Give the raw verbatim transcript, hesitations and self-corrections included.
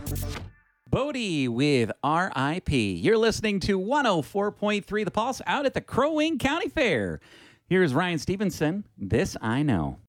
Bodie with R I P. You're listening to one oh four point three The Pulse out at the Crow Wing County Fair. Here's Ryan Stevenson. This I Know.